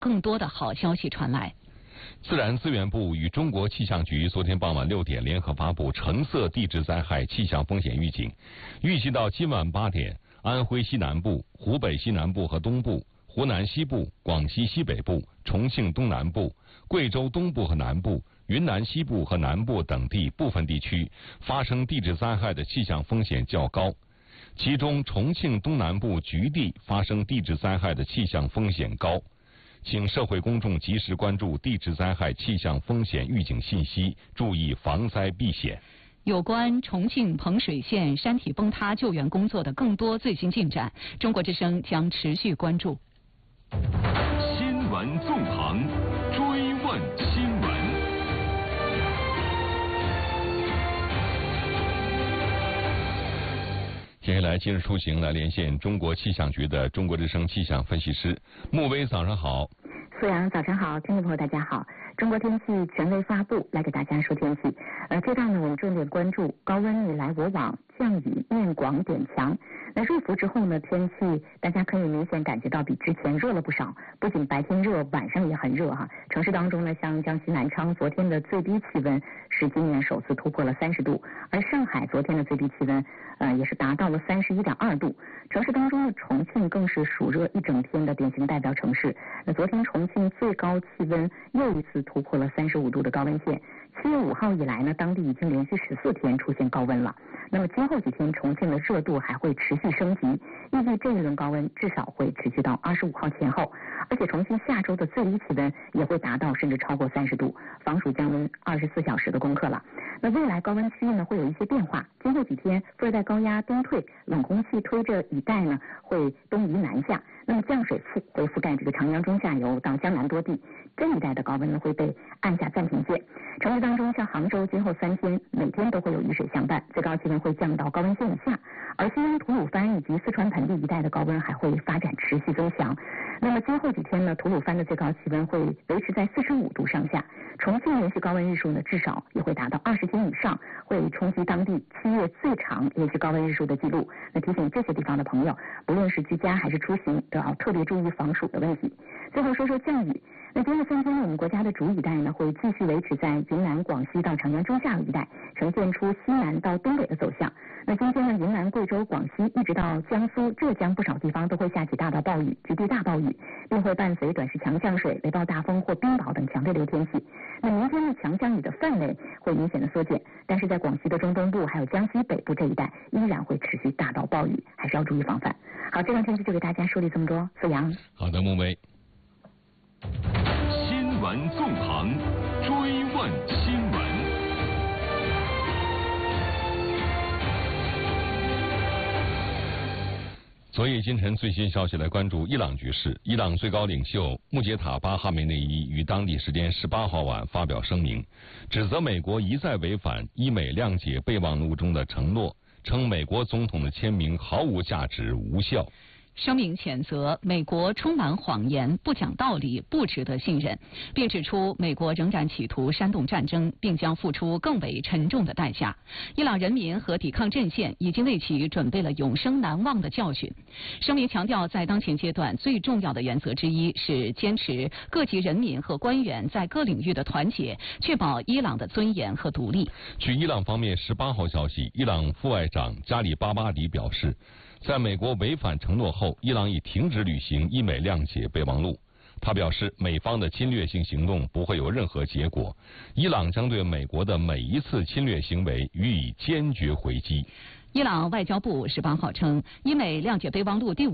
更多的好消息传来。 自然资源部与中国气象局昨天傍晚6点联合发布橙色地质灾害气象风险预警，预计到今晚8点，安徽西南部、湖北西南部和东部、湖南西部、广西西北部、重庆东南部、贵州东部和南部、云南西部和南部等地部分地区发生地质灾害的气象风险较高，其中重庆东南部局地发生地质灾害的气象风险高。请社会公众及时关注地质灾害气象风险预警信息，注意防灾避险。 有关重庆彭水县山体崩塌救援工作的更多最新进展，中国之声将持续关注。 新闻纵横，追问新闻。 接下来今日出行来连线中国气象局的中国之声气象分析师穆威，早上好。 苏阳，早上好，听众朋友大家好。中国天气权威发布，来给大家说天气。这段呢，我们重点关注高温你来我往，降雨面广点强。那入伏之后呢，天气大家可以明显感觉到比之前热了不少，不仅白天热，晚上也很热哈。城市当中呢，像江西南昌昨天的最低气温是今年首次突破了30度，而上海昨天的最低气温也是达到了31.2度。城市当中的重庆更是暑热一整天的典型代表城市。那昨天重庆最高气温又一次突破了35度的高温线。7月5号以来呢，当地已经连续14天出现高温了。那么今后几天重庆的热度还会持续升级，预计这一轮高温至少会持续到25号前后，而且重庆下周的最低气温也会达到甚至超过30度，防暑降温24小时的功课了。那未来高温区域呢会有一些变化，今后几天副热带高压东退，冷空气推着雨带呢会东移南下，那么降水会覆盖这个长江中下游到江南多地，这一带的高温呢会被按下暂停键。城市当中像杭州今后3天每天都会有雨水相伴，最高气温会降到高温线以下，而西安吐鲁番以及四川盆地一带的高温还会发展持续增强。那么今后几天呢，吐鲁番的最高气温会维持在45度上下，重庆连续高温日数呢至少也会达到20天以上，会冲击当地7月最长连续高温日数的记录。那提醒这些地方的朋友，不论是居家还是出行，都要特别注意防暑的问题。最后说说降雨。那今后3天我们国家的主雨带呢会继续维持在云南、广西到长江中下游一带，呈现出西南到东北的走向。那今天呢，云南、贵州、广西一直到江苏、浙江不少地方都会下起大到暴雨、局地大暴雨，并会伴随短时强降水、雷暴大风或冰雹等强对流天气。那明天的强降雨的范围会明显的缩减，但是在广西的中东部还有江西北部这一带依然会持续大到暴雨，还是要注意防范。好，这段天气就给大家梳理这么多。苏阳， 好的，穆威。 新闻纵横，追问新闻。 昨夜今晨最新消息来关注伊朗局势。伊朗最高领袖穆杰塔巴哈梅内伊于当地时间18号晚发表声明，指责美国一再违反伊美谅解备忘录中的承诺，称美国总统的签名毫无价值、无效。 声明谴责美国充满谎言、不讲道理、不值得信任，并指出美国仍然企图煽动战争，并将付出更为沉重的代价。伊朗人民和抵抗阵线已经为其准备了永生难忘的教训。声明强调，在当前阶段最重要的原则之一是坚持各级人民和官员在各领域的团结，确保伊朗的尊严和独立。 据伊朗方面18号消息，伊朗副外长加里巴巴迪表示，在美国违反承诺后，伊朗已停止履行伊美谅解备忘录。他表示，美方的侵略性行动不会有任何结果，伊朗将对美国的每一次侵略行为予以坚决回击。 伊朗外交部18号称，伊美谅解备忘录第